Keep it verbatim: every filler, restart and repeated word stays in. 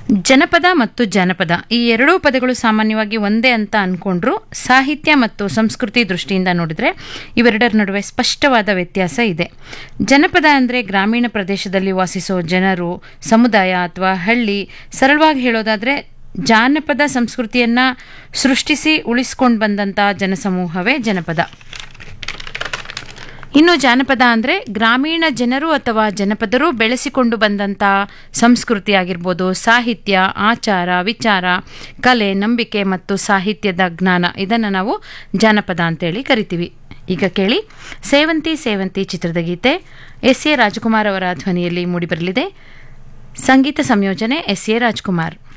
ಜನಪದ ಮತ್ತು ಜಾನಪದ ಈ ಎರಡೂ ಪದಗಳು ಸಾಮಾನ್ಯವಾಗಿ ಒಂದೇ ಅಂತ ಅಂದ್ಕೊಂಡ್ರು ಸಾಹಿತ್ಯ ಮತ್ತು ಸಂಸ್ಕೃತಿ ದೃಷ್ಟಿಯಿಂದ ನೋಡಿದರೆ ಇವೆರಡರ ನಡುವೆ ಸ್ಪಷ್ಟವಾದ ವ್ಯತ್ಯಾಸ ಇದೆ. ಜನಪದ ಅಂದರೆ ಗ್ರಾಮೀಣ ಪ್ರದೇಶದಲ್ಲಿ ವಾಸಿಸೋ ಜನರು, ಸಮುದಾಯ ಅಥವಾ ಹಳ್ಳಿ. ಸರಳವಾಗಿ ಹೇಳೋದಾದರೆ ಜಾನಪದ ಸಂಸ್ಕೃತಿಯನ್ನು ಸೃಷ್ಟಿಸಿ ಉಳಿಸ್ಕೊಂಡು ಬಂದಂಥ ಜನಸಮೂಹವೇ ಜನಪದ. ಇನ್ನು ಜಾನಪದ ಅಂದರೆ ಗ್ರಾಮೀಣ ಜನರು ಅಥವಾ ಜನಪದರು ಬೆಳೆಸಿಕೊಂಡು ಬಂದಂಥ ಸಂಸ್ಕೃತಿ ಆಗಿರ್ಬೋದು, ಸಾಹಿತ್ಯ, ಆಚಾರ, ವಿಚಾರ, ಕಲೆ, ನಂಬಿಕೆ ಮತ್ತು ಸಾಹಿತ್ಯದ ಜ್ಞಾನ. ಇದನ್ನು ನಾವು ಜಾನಪದ ಅಂತೇಳಿ ಕರಿತೀವಿ. ಈಗ ಕೇಳಿ ಸೇವಂತಿ ಸೇವಂತಿ ಚಿತ್ರದ ಗೀತೆ ಎಸ್ ಎ ರಾಜಕುಮಾರ್ ಅವರ ಧ್ವನಿಯಲ್ಲಿ ಮೂಡಿಬರಲಿದೆ. ಸಂಗೀತ ಸಂಯೋಜನೆ ಎಸ್ ಎ ರಾಜ್ಕುಮಾರ್.